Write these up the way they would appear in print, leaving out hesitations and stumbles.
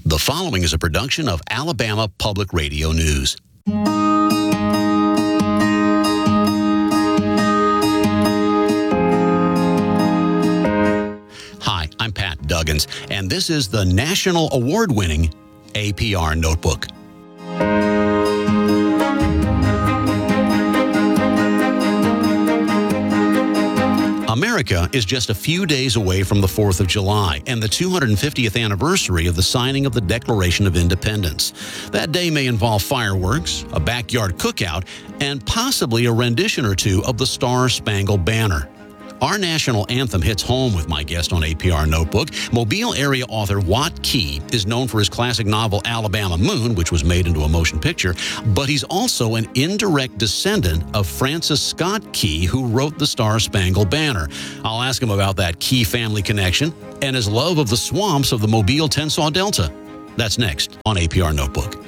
The following is a production of Alabama Public Radio News. Hi, I'm Pat Duggins, and this is the national award-winning APR Notebook. America is just a few days away from the 4th of July and the 250th anniversary of the signing of the Declaration of Independence. That day may involve fireworks, a backyard cookout, and possibly a rendition or two of the Star-Spangled Banner. Our national anthem hits home with my guest on APR Notebook. Mobile area author Watt Key is known for his classic novel Alabama Moon, which was made into a motion picture, but he's also an indirect descendant of Francis Scott Key, who wrote the Star-Spangled Banner. I'll ask him about that Key family connection and his love of the swamps of the Mobile-Tensaw Delta. That's next on APR Notebook.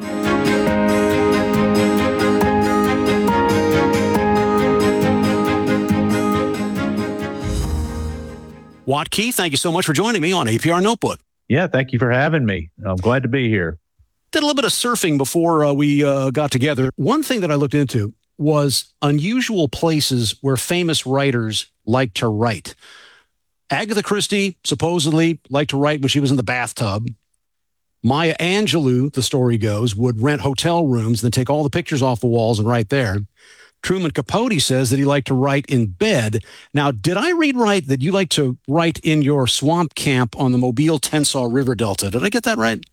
Watt Key, thank you so much for joining me on APR Notebook. Yeah, thank you for having me. I'm glad to be here. Did a little bit of surfing before we got together. One thing that I looked into was unusual places where famous writers like to write. Agatha Christie supposedly liked to write when she was in the bathtub. Maya Angelou, the story goes, would rent hotel rooms and then take all the pictures off the walls and write there. Truman Capote says that he liked to write in bed. Now, did I read right that you like to write in your swamp camp on the Mobile-Tensaw River Delta? Did I get that right?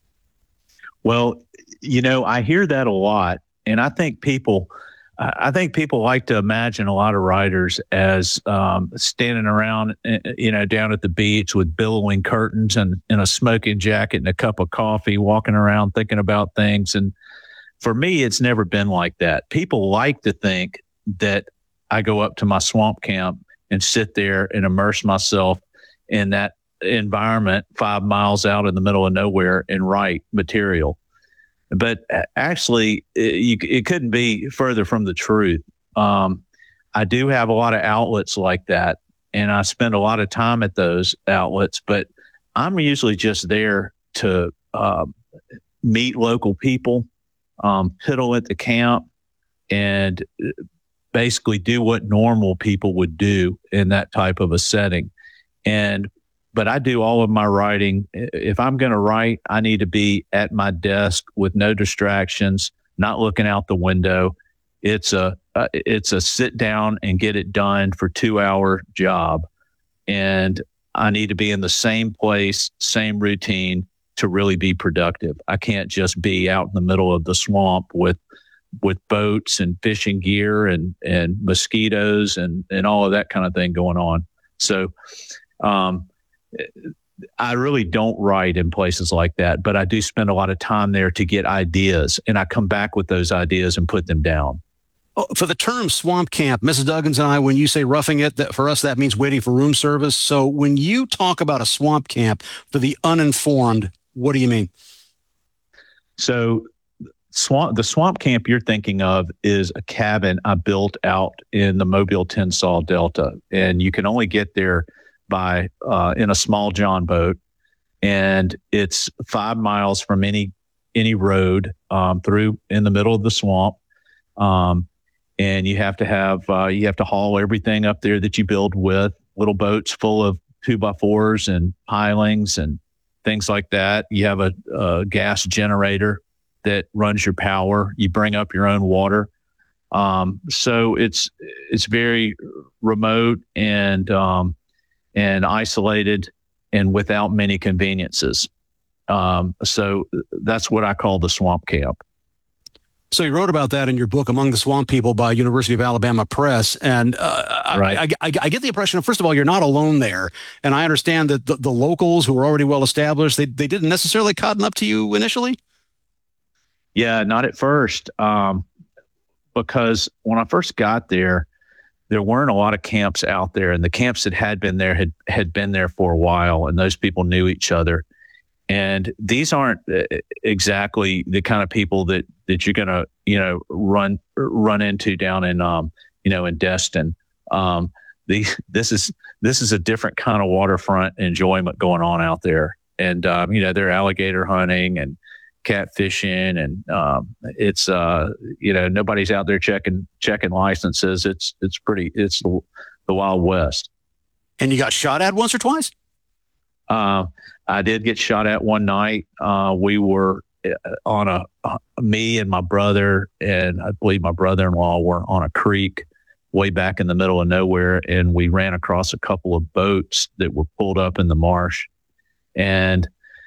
Well, you know, I hear that a lot, and I think people like to imagine a lot of writers as standing around, down at the beach with billowing curtains and in a smoking jacket and a cup of coffee, walking around thinking about things. And for me, it's never been like that. People like to think that I go up to my swamp camp and sit there and immerse myself in that environment 5 miles out in the middle of nowhere and write material. But actually, it couldn't be further from the truth. I do have a lot of outlets like that, and I spend a lot of time at those outlets, but I'm usually just there to meet local people, piddle at the camp, and basically do what normal people would do in that type of a setting. But I do all of my writing. If I'm going to write, I need to be at my desk with no distractions, not looking out the window. It's a sit down and get it done for 2-hour job. And I need to be in the same place, same routine, to really be productive. I can't just be out in the middle of the swamp with boats and fishing gear and mosquitoes and all of that kind of thing going on. So I really don't write in places like that, but I do spend a lot of time there to get ideas, and I come back with those ideas and put them down. For the term swamp camp, Mrs. Duggins and I, when you say roughing it, that for us, that means waiting for room service. So when you talk about a swamp camp for the uninformed, what do you mean? So the swamp camp you're thinking of is a cabin I built out in the Mobile-Tensaw Delta, and you can only get there by in a small John boat, and it's 5 miles from any road through in the middle of the swamp. And you have to haul everything up there that you build with, little boats full of 2x4s and pilings and things like that. You have a gas generator that runs your power. You bring up your own water. So it's very remote and isolated and without many conveniences. So that's what I call the swamp camp. So you wrote about that in your book, Among the Swamp People, by University of Alabama Press. And right. I get the impression, first of all, you're not alone there. And I understand that the locals who are already well established, they didn't necessarily cotton up to you initially? Yeah, not at first. Because when I first got there weren't a lot of camps out there. And the camps that had been there had been there for a while. And those people knew each other. And these aren't exactly the kind of people that you're going to, run into down in, in Destin. This is a different kind of waterfront enjoyment going on out there. and they're alligator hunting and catfishing, and it's nobody's out there checking licenses. It's the Wild West. And you got shot at once or twice? I did get shot at one night. We were on me and my brother, and I believe my brother-in-law were on a creek way back in the middle of nowhere, and we ran across a couple of boats that were pulled up in the marsh, and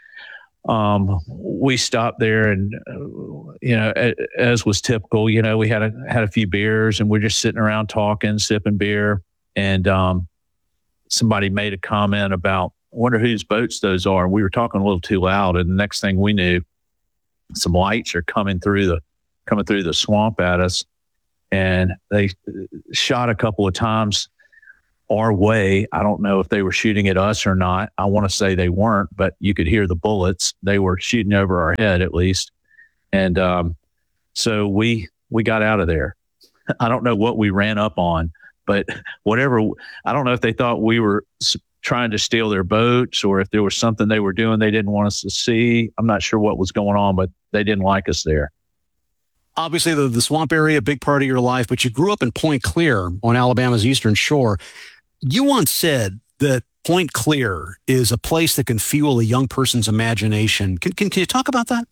we stopped there, and as was typical, we had a few beers, and we're just sitting around talking, sipping beer, and somebody made a comment about, I wonder whose boats those are. And we were talking a little too loud, and the next thing we knew, some lights are coming through the swamp at us, and they shot a couple of times our way. I don't know if they were shooting at us or not. I want to say they weren't, but you could hear the bullets. They were shooting over our head at least. And so we got out of there. I don't know what we ran up on, but whatever. I don't know if they thought we were trying to steal their boats, or if there was something they were doing they didn't want us to see. I'm not sure what was going on, but they didn't like us there. Obviously, the swamp area, a big part of your life, but you grew up in Point Clear on Alabama's eastern shore. You once said that Point Clear is a place that can fuel a young person's imagination. Can you talk about that?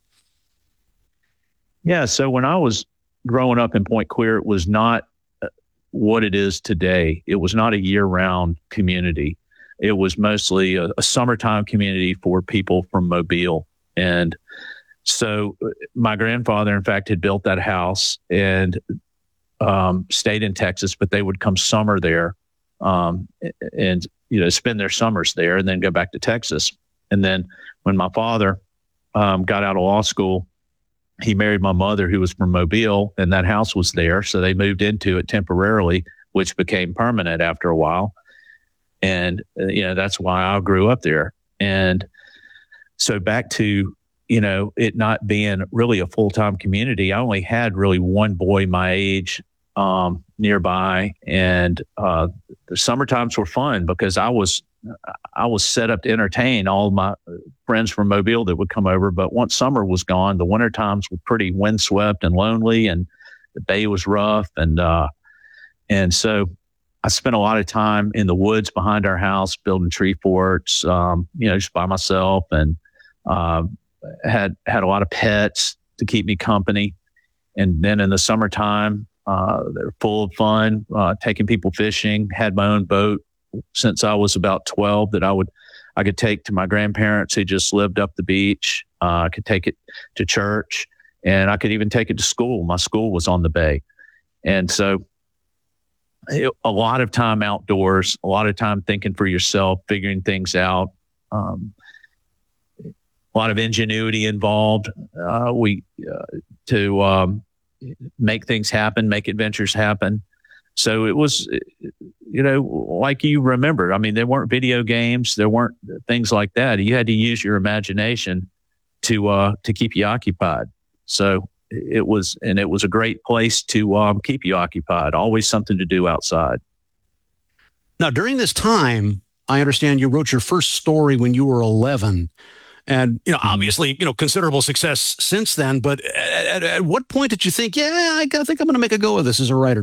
Yeah. So when I was growing up in Point Clear, it was not what it is today. It was not a year-round community. It was mostly a summertime community for people from Mobile. And so my grandfather, in fact, had built that house and stayed in Texas, but they would come summer there and spend their summers there and then go back to Texas. And then when my father got out of law school, he married my mother, who was from Mobile, and that house was there. So they moved into it temporarily, which became permanent after a while. And, that's why I grew up there. And so back to, it not being really a full-time community, I only had really one boy my age nearby. And the summer times were fun because I was set up to entertain all my friends from Mobile that would come over. But once summer was gone, the winter times were pretty windswept and lonely, and the bay was rough. And so I spent a lot of time in the woods behind our house building tree forts, just by myself, and had a lot of pets to keep me company. And then in the summertime, they're full of fun, taking people fishing. Had my own boat since I was about 12 that I could take to my grandparents who just lived up the beach. I could take it to church, and I could even take it to school. My school was on the bay. And so a lot of time outdoors, a lot of time thinking for yourself, figuring things out, a lot of ingenuity involved. To make things happen, make adventures happen. So it was, like you remember, I mean, there weren't video games, there weren't things like that. You had to use your imagination to keep you occupied. So it was a great place to keep you occupied. Always something to do outside. Now, during this time, I understand you wrote your first story when you were 11. And, obviously, considerable success since then. But at what point did you think, I think I'm going to make a go of this as a writer?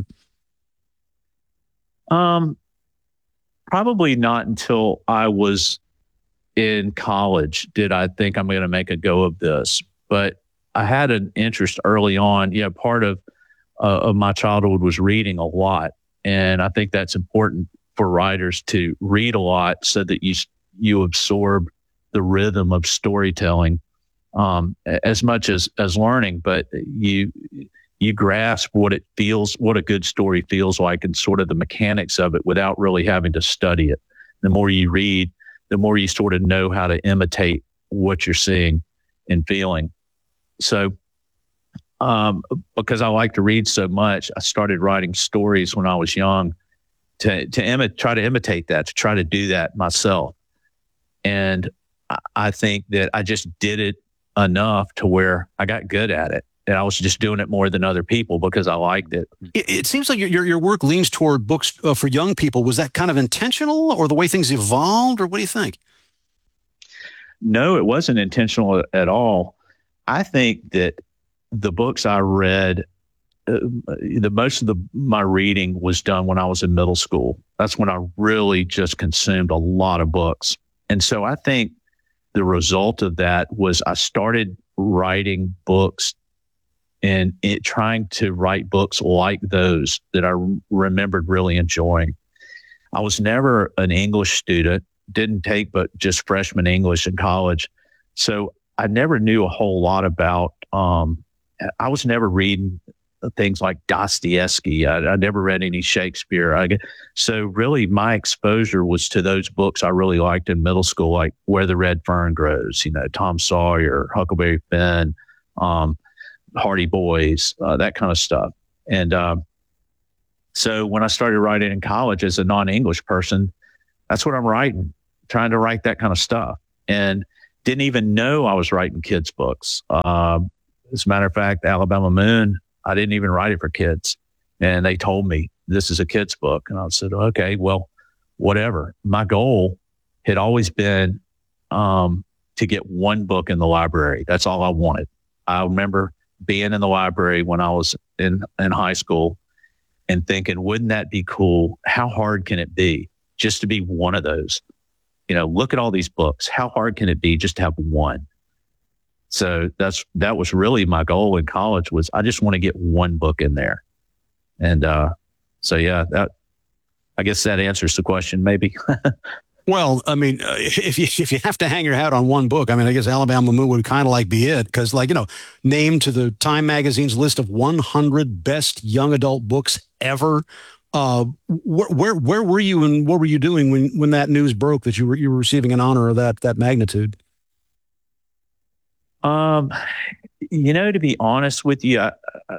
Probably not until I was in college did I think I'm going to make a go of this. But I had an interest early on. Part of my childhood was reading a lot. And I think that's important for writers to read a lot so that you absorb the rhythm of storytelling as much as learning, but you grasp what a good story feels like, and sort of the mechanics of it without really having to study it. The more you read, the more you sort of know how to imitate what you're seeing and feeling. So because I like to read so much, I started writing stories when I was young to try to imitate that, to try to do that myself. And I think that I just did it enough to where I got good at it. And I was just doing it more than other people because I liked it. It seems like your work leans toward books for young people. Was that kind of intentional, or the way things evolved, or what do you think? No, it wasn't intentional at all. I think that the books I read, the most of my reading was done when I was in middle school. That's when I really just consumed a lot of books. And so I think the result of that was I started writing books and trying to write books like those that I remembered really enjoying. I was never an English student, didn't take but just freshman English in college. So I never knew a whole lot about, I was never reading things like Dostoevsky. I never read any Shakespeare. So really my exposure was to those books I really liked in middle school, like Where the Red Fern Grows, Tom Sawyer, Huckleberry Finn, Hardy Boys, that kind of stuff. And so when I started writing in college as a non-English person, that's what I'm writing, trying to write that kind of stuff. And didn't even know I was writing kids' books. As a matter of fact, Alabama Moon, I didn't even write it for kids. And they told me, this is a kid's book. And I said, okay, well, whatever. My goal had always been to get one book in the library. That's all I wanted. I remember being in the library when I was in high school and thinking, wouldn't that be cool? How hard can it be just to be one of those? Look at all these books. How hard can it be just to have one? So that was really my goal in college, was I just want to get one book in there. And so, yeah, I guess that answers the question, maybe. Well, I mean, if you have to hang your hat on one book, I mean, I guess Alabama Moon would kind of like be it, because named to the Time Magazine's list of 100 best young adult books ever. Where were you and what were you doing when that news broke that you were receiving an honor of that magnitude? To be honest with you,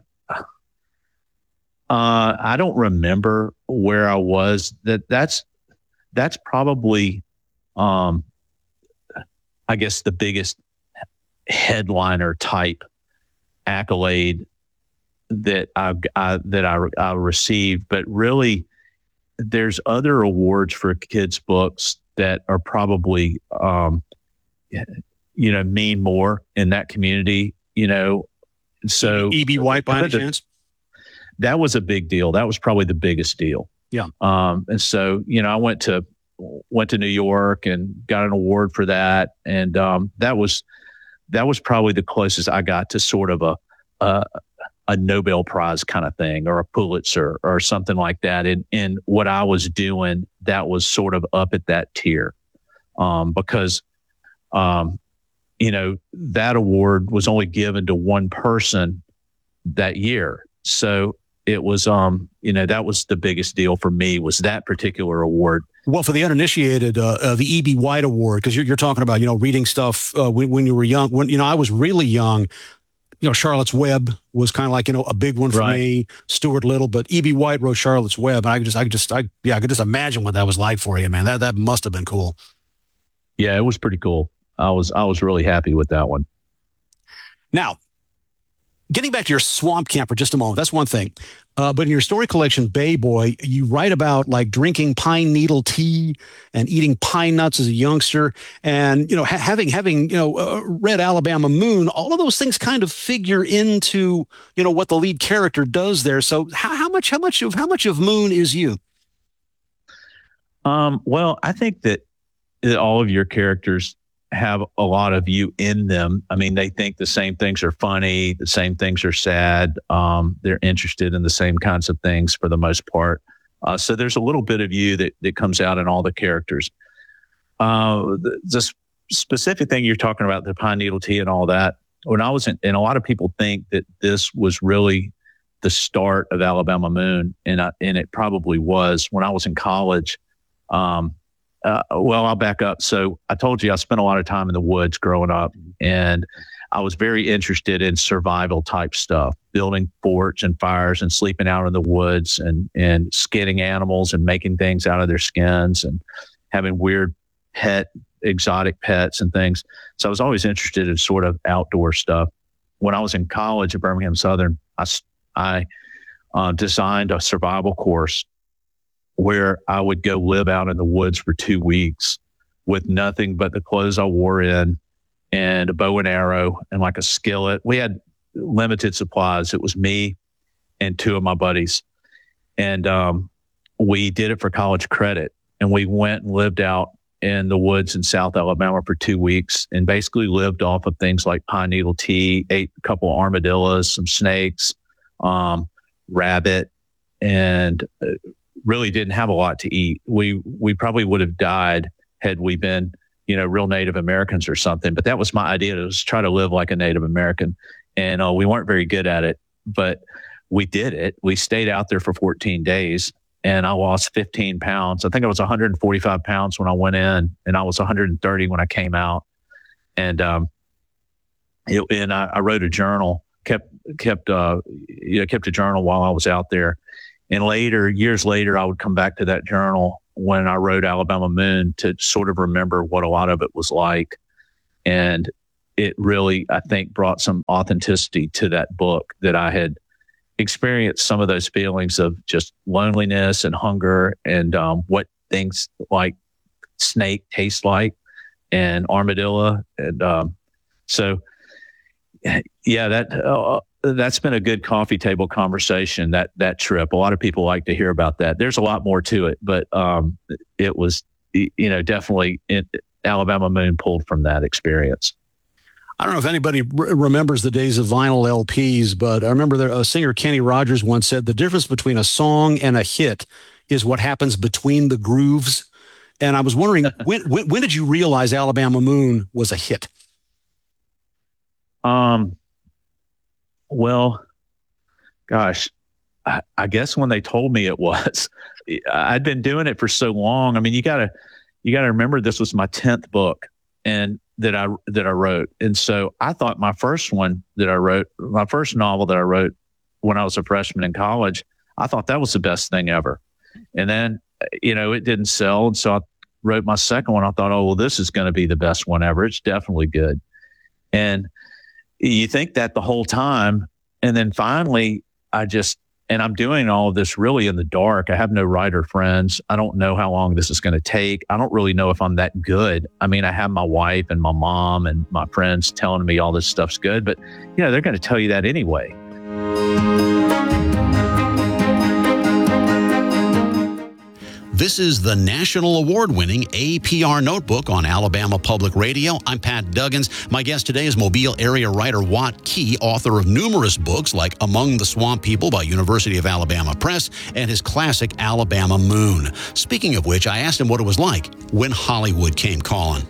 I don't remember where I was. That's probably, I guess, the biggest headliner type accolade that I received. But really, there's other awards for kids' books that are probably, mean more in that community. So E.B. White, by any chance? That was a big deal. That was probably the biggest deal. Yeah. And so, I went to New York and got an award for that. And that was probably the closest I got to sort of a Nobel Prize kind of thing, or a Pulitzer or something like that. In what I was doing, that was sort of up at that tier. Because that award was only given to one person that year. So it was, that was the biggest deal for me, was that particular award. Well, for the uninitiated, the E.B. White Award, because you're talking about, reading stuff when you were young. When, I was really young, Charlotte's Web was kind of like, a big one for me, Stuart Little, but E.B. White wrote Charlotte's Web. And I could just imagine what that was like for you, man. That must have been cool. Yeah, it was pretty cool. I was really happy with that one. Now, getting back to your swamp camp for just a moment, that's one thing. But in your story collection, Bay Boy, you write about like drinking pine needle tea and eating pine nuts as a youngster, and having read Alabama Moon. All of those things kind of figure into what the lead character does there. So how much of Moon is you? Well, I think that all of your characters have a lot of you in them. I mean, they think the same things are funny, the same things are sad. They're interested in the same kinds of things for the most part. So there's a little bit of you that comes out in all the characters. The specific thing you're talking about, the pine needle tea and all that, when I was and a lot of people think that this was really the start of Alabama Moon, and it probably was. When I was in college, well, I'll back up. So I told you I spent a lot of time in the woods growing up, and I was very interested in survival type stuff, building forts and fires and sleeping out in the woods and skinning animals and making things out of their skins and having weird exotic pets and things. So I was always interested in sort of outdoor stuff. When I was in college at Birmingham Southern, I designed a survival course where I would go live out in the woods for 2 weeks with nothing but the clothes I wore in and a bow and arrow and like a skillet. We had limited supplies. It was me and two of my buddies. And we did it for college credit. And we went and lived out in the woods in South Alabama for 2 weeks and basically lived off of things like pine needle tea, ate a couple of armadillos, some snakes, rabbit, and really didn't have a lot to eat. We probably would have died had we been, real Native Americans or something. But that was my idea, to try to live like a Native American. And we weren't very good at it, but we did it. We stayed out there for 14 days. And I lost 15 pounds. I think I was 145 pounds when I went in, and I was 130 when I came out. And I wrote a journal, kept a journal while I was out there. And years later, I would come back to that journal when I wrote Alabama Moon to sort of remember what a lot of it was like. And it really, I think, brought some authenticity to that book, that I had experienced some of those feelings of just loneliness and hunger, and what things like snake taste like, and armadillo. And so, yeah, that's been a good coffee table conversation, that trip. A lot of people like to hear about that. There's a lot more to it, but it was, definitely Alabama Moon pulled from that experience. I don't know if anybody remembers the days of vinyl LPs, but I remember a singer, Kenny Rogers, once said the difference between a song and a hit is what happens between the grooves. And I was wondering, when did you realize Alabama Moon was a hit? Well, gosh, I guess when they told me it was. I'd been doing it for so long. I mean, you gotta remember, this was my 10th book, and that I wrote. And so I thought my first one that I wrote, my first novel that I wrote when I was a freshman in college, I thought that was the best thing ever. And then, it didn't sell. And so I wrote my second one. I thought, oh, well, this is going to be the best one ever. It's definitely good. And you think that the whole time. And then finally, and I'm doing all of this really in the dark. I have no writer friends. I don't know how long this is going to take. I don't really know if I'm that good. I mean, I have my wife and my mom and my friends telling me all this stuff's good, but they're going to tell you that anyway. This is the national award-winning APR Notebook on Alabama Public Radio. I'm Pat Duggins. My guest today is Mobile area writer Watt Key, author of numerous books like Among the Swamp People by University of Alabama Press and his classic Alabama Moon. Speaking of which, I asked him what it was like when Hollywood came calling.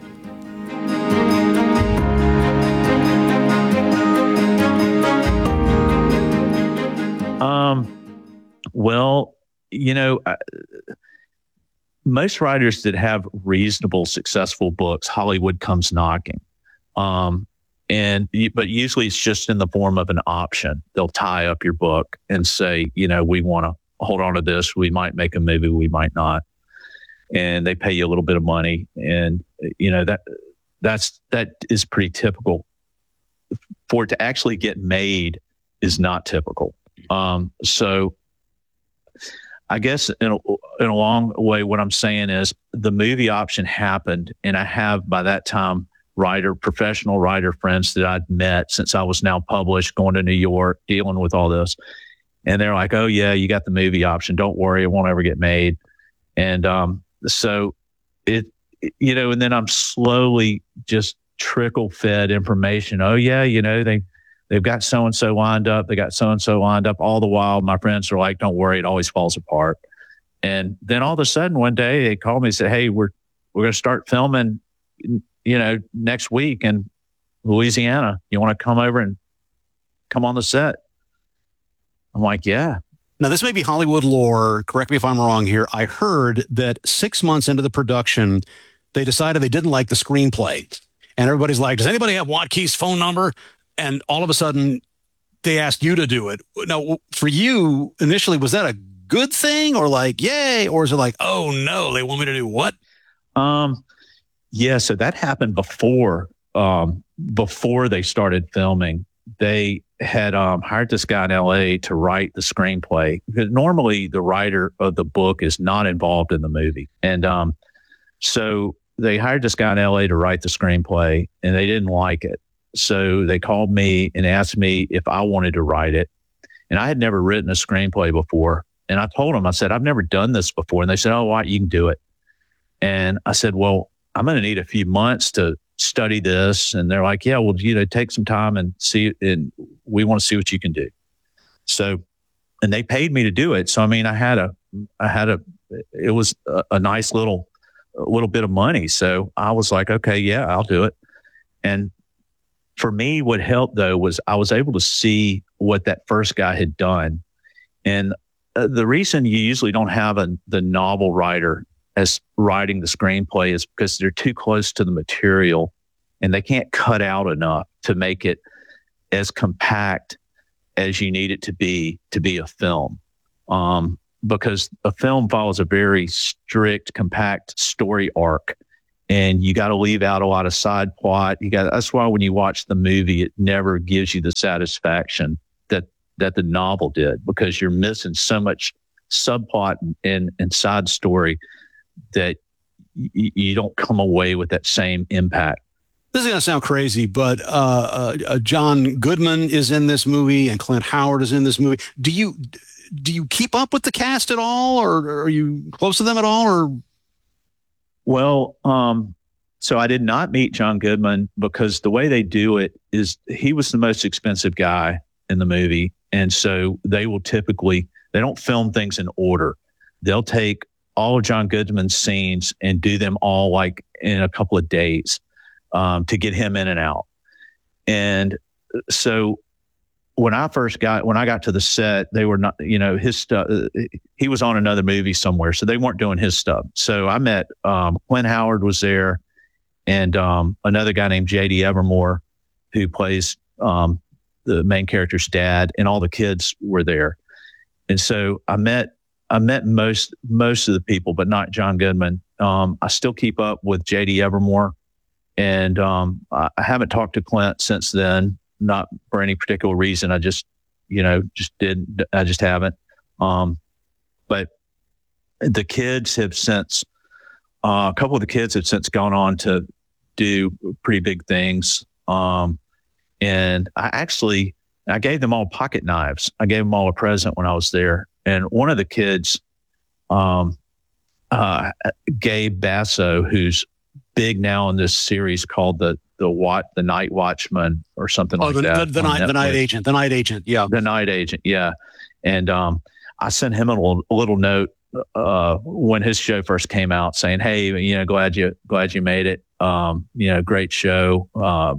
Well, most writers that have reasonable, successful books, Hollywood comes knocking. But usually it's just in the form of an option. They'll tie up your book and say, we want to hold on to this. We might make a movie, we might not. And they pay you a little bit of money. And, that is pretty typical. For it to actually get made is not typical. So I guess in a long way, what I'm saying is the movie option happened, and I have by that time professional writer friends that I'd met since I was now published, going to New York, dealing with all this. And they're like, oh yeah, you got the movie option. Don't worry. It won't ever get made. And, so and then I'm slowly just trickle fed information. Oh yeah. They've got so-and-so lined up. They got so-and-so lined up. All the while, my friends are like, don't worry, it always falls apart. And then all of a sudden, one day, they called me and said, hey, we're going to start filming, next week in Louisiana. You want to come over and come on the set? I'm like, yeah. Now, this may be Hollywood lore. Correct me if I'm wrong here. I heard that 6 months into the production, they decided they didn't like the screenplay. And everybody's like, does anybody have Watt Key's phone number? And all of a sudden, they asked you to do it. Now, for you, initially, was that a good thing, or like, yay? Or is it like, oh, no, they want me to do what? Yeah, so that happened before they started filming. They had hired this guy in L.A. to write the screenplay, because normally the writer of the book is not involved in the movie. And so they hired this guy in LA to write the screenplay, and they didn't like it. So they called me and asked me if I wanted to write it. And I had never written a screenplay before. And I told them, I said, I've never done this before. And they said, oh, all right, you can do it. And I said, well, I'm going to need a few months to study this. And they're like, yeah, well, take some time and see, and we want to see what you can do. So, and they paid me to do it. So, I mean, it was a nice little bit of money. So I was like, okay, yeah, I'll do it. And for me, what helped though was I was able to see what that first guy had done. And the reason you usually don't have the novel writer as writing the screenplay is because they're too close to the material and they can't cut out enough to make it as compact as you need it to be a film. Because a film follows a very strict, compact story arc, and you got to leave out a lot of side plot. That's why when you watch the movie, it never gives you the satisfaction that the novel did, because you're missing so much subplot and side story that you don't come away with that same impact. This is going to sound crazy, but John Goodman is in this movie and Clint Howard is in this movie. Do you keep up with the cast at all, or are you close to them at all? Or well, so I did not meet John Goodman because the way they do it is he was the most expensive guy in the movie, and so they don't film things in order. They'll take all of John Goodman's scenes and do them all like in a couple of days to get him in and out. And so when I got to the set, they were not, his stuff, he was on another movie somewhere, so they weren't doing his stuff. So I met, Clint Howard was there, and another guy named J.D. Evermore, who plays the main character's dad, and all the kids were there. And so I met most of the people, but not John Goodman. I still keep up with J.D. Evermore, and I haven't talked to Clint since then. Not for any particular reason. I just haven't. But the kids have since, a couple of the kids have since gone on to do pretty big things. And I gave them all pocket knives. I gave them all a present when I was there. And one of the kids, Gabe Basso, who's big now in this series called the Night Watchman or something like that. The Night Agent. Yeah. The Night Agent. Yeah. And, I sent him a little note, when his show first came out saying, hey, glad you made it. Great show.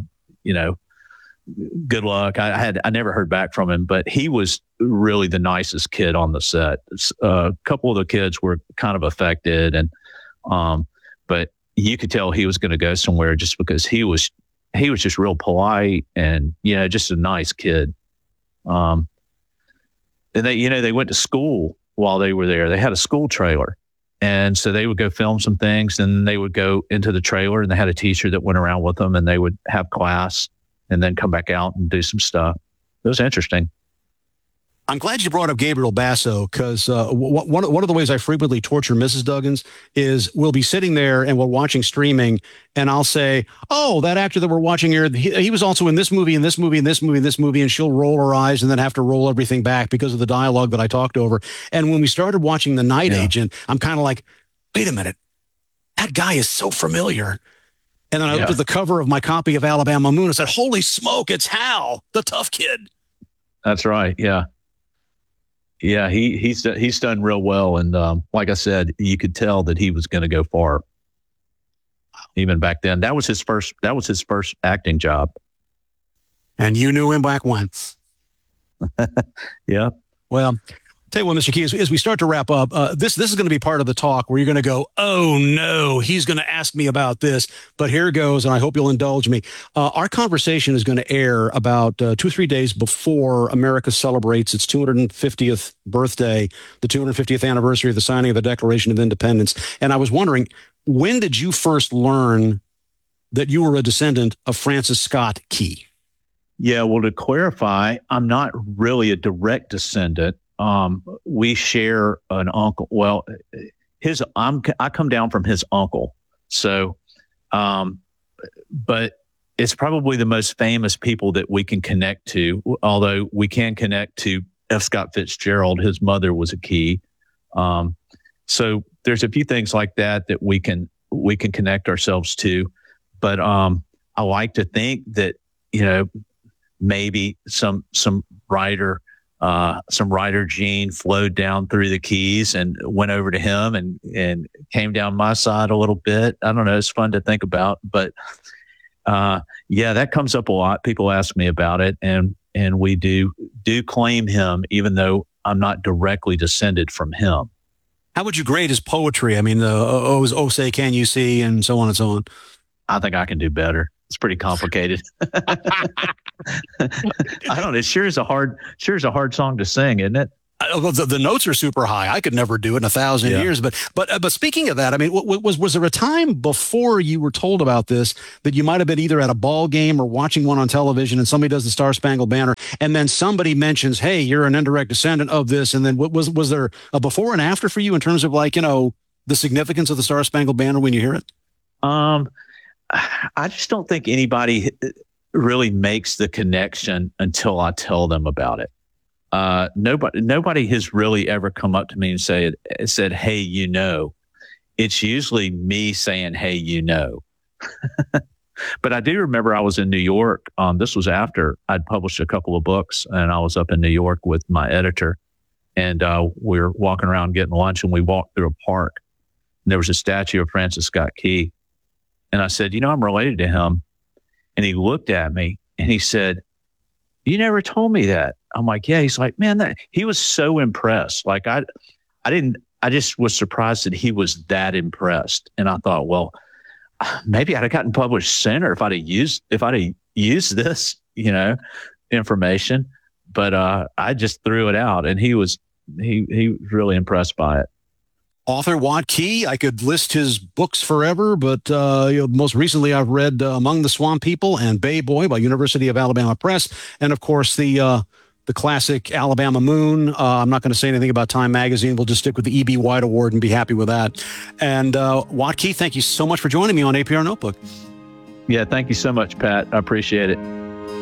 Good luck. I never heard back from him, but he was really the nicest kid on the set. A couple of the kids were kind of affected, and, but you could tell he was going to go somewhere just because he was just real polite and, just a nice kid. And they went to school while they were there. They had a school trailer. And so they would go film some things, and they would go into the trailer, and they had a teacher that went around with them, and they would have class and then come back out and do some stuff. It was interesting. I'm glad you brought up Gabriel Basso, because one of the ways I frequently torture Mrs. Duggins is we'll be sitting there and we're watching streaming, and I'll say, oh, that actor that we're watching here, he was also in this movie, and this movie, and this movie, and this movie, and she'll roll her eyes and then have to roll everything back because of the dialogue that I talked over. And when we started watching The Night Agent, I'm kind of like, wait a minute, that guy is so familiar. And then I looked at the cover of my copy of Alabama Moon and said, holy smoke, it's Hal, the tough kid. That's right. Yeah. Yeah, he's done real well, and like I said, you could tell that he was going to go far. Even back then, that was his first acting job. And you knew him back when. Yeah. Well, tell you what, Mr. Key, as we start to wrap up, this is going to be part of the talk where you're going to go, oh no, he's going to ask me about this, but here goes, and I hope you'll indulge me. Our conversation is going to air about 2 or 3 days before America celebrates its 250th birthday, the 250th anniversary of the signing of the Declaration of Independence. And I was wondering, when did you first learn that you were a descendant of Francis Scott Key? Yeah, well, to clarify, I'm not really a direct descendant. We share an uncle. Well, I come down from his uncle. So But it's probably the most famous people that we can connect to, although we can connect to F. Scott Fitzgerald. His mother was a key. So there's a few things like that we can connect ourselves to. But I like to think that, maybe some writer gene flowed down through the Keys and went over to him and came down my side a little bit. I don't know. It's fun to think about, but that comes up a lot. People ask me about it, and we do claim him, even though I'm not directly descended from him. How would you grade his poetry? I mean, the "Oh Say Can You See" and so on and so on. I think I can do better. It's pretty complicated. I don't know. It sure is a hard song to sing, isn't it? The notes are super high. I could never do it in 1,000 years. But speaking of that, I mean, was there a time before you were told about this that you might have been either at a ball game or watching one on television, and somebody does the Star Spangled Banner, and then somebody mentions, "Hey, you're an indirect descendant of this," and then was there a before and after for you in terms of the significance of the Star Spangled Banner when you hear it? I just don't think anybody really makes the connection until I tell them about it. Nobody has really ever come up to me and said, "Hey, It's usually me saying, "Hey, But I do remember I was in New York. This was after I'd published a couple of books, and I was up in New York with my editor, and we were walking around getting lunch, and we walked through a park, and there was a statue of Francis Scott Key. And I said, I'm related to him. And he looked at me and he said, "You never told me that." I'm like, "Yeah." He's like, "Man, he was so impressed. Like I just was surprised that he was that impressed." And I thought, well, maybe I'd have gotten published sooner if I'd have used this, information. But I just threw it out, and he was really impressed by it. Author Watt Key, I could list his books forever, but most recently I've read Among the Swamp People and Bay Boy by University of Alabama Press, and of course the classic Alabama Moon. I'm not going to say anything about Time Magazine. We'll just stick with the E.B. White Award and be happy with that. And Watt Key, thank you so much for joining me on APR Notebook. Yeah, thank you so much, Pat. I appreciate it.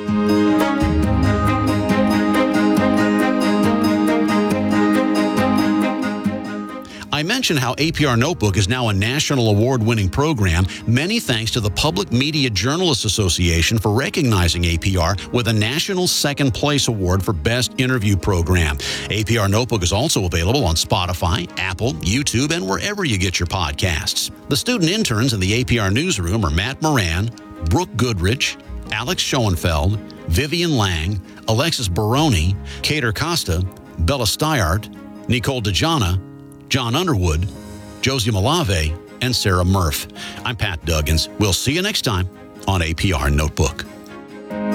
I mentioned how APR Notebook is now a national award-winning program, many thanks to the Public Media Journalists Association for recognizing APR with a National Second Place Award for Best Interview Program. APR Notebook is also available on Spotify, Apple, YouTube, and wherever you get your podcasts. The student interns in the APR newsroom are Matt Moran, Brooke Goodrich, Alex Schoenfeld, Vivian Lang, Alexis Baroni, Kater Costa, Bella Steyart, Nicole DeJana, John Underwood, Josie Malave, and Sarah Murph. I'm Pat Duggins. We'll see you next time on APR Notebook.